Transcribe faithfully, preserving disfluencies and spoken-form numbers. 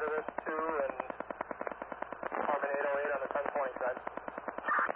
service two and Harmon eight oh eight on the ten twenty side.